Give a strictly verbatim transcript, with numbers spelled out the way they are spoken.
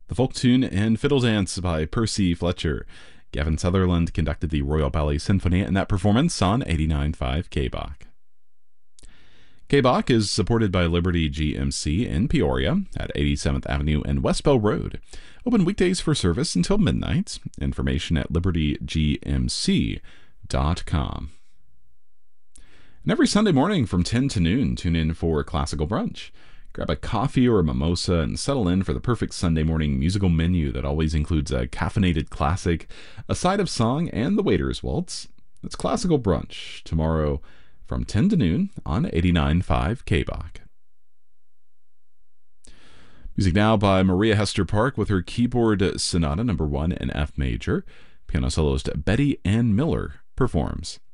The folk tune and fiddle dance by Percy Fletcher. Gavin Sutherland conducted the Royal Ballet Sinfonie in that performance on eighty-nine point five K B O C. K B O C is supported by Liberty G M C in Peoria at eighty-seventh Avenue and West Bell Road. Open weekdays for service until midnight. Information at liberty g m c dot com. And every Sunday morning from ten to noon, tune in for Classical Brunch. Grab a coffee or a mimosa and settle in for the perfect Sunday morning musical menu that always includes a caffeinated classic, a side of song, and the waiter's waltz. It's Classical Brunch, tomorrow from ten to noon on eighty-nine point five K B O C. Music now by Maria Hester Park with her Keyboard Sonata number one in F major. Piano soloist Betty Ann Miller performs.